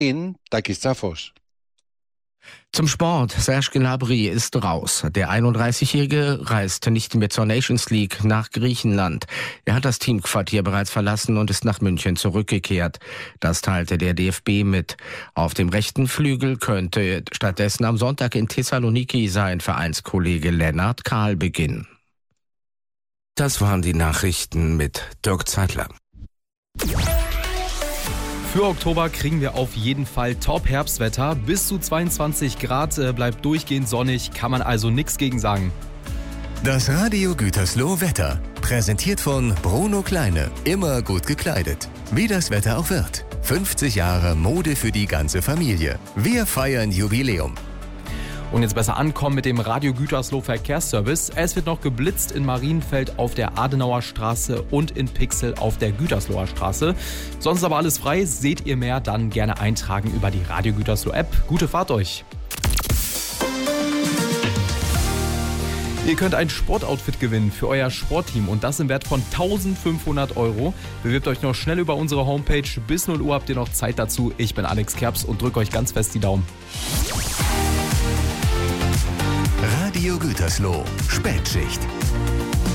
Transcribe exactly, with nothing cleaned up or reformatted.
in Dakistafos. Zum Sport. Serge Gnabry ist raus. Der einunddreißigjährige reist nicht mehr zur Nations League nach Griechenland. Er hat das Teamquartier bereits verlassen und ist nach München zurückgekehrt. Das teilte der D F B mit. Auf dem rechten Flügel könnte stattdessen am Sonntag in Thessaloniki sein Vereinskollege Lennart Kahl beginnen. Das waren die Nachrichten mit Dirk Zeitler. Für Oktober kriegen wir auf jeden Fall Top-Herbstwetter. Bis zu zweiundzwanzig Grad, äh, bleibt durchgehend sonnig, kann man also nichts gegen sagen. Das Radio Gütersloh Wetter, präsentiert von Bruno Kleine, immer gut gekleidet. Wie das Wetter auch wird. fünfzig Jahre Mode für die ganze Familie. Wir feiern Jubiläum. Und jetzt besser ankommen mit dem Radio Gütersloh Verkehrsservice. Es wird noch geblitzt in Marienfeld auf der Adenauer Straße und in Pixel auf der Gütersloher Straße. Sonst aber alles frei. Seht ihr mehr, dann gerne eintragen über die Radio Gütersloh App. Gute Fahrt euch! Ihr könnt ein Sportoutfit gewinnen für euer Sportteam und das im Wert von eintausendfünfhundert Euro. Bewirbt euch noch schnell über unsere Homepage. Bis null Uhr habt ihr noch Zeit dazu. Ich bin Alex Kerps und drücke euch ganz fest die Daumen. Radio Gütersloh, Spätschicht.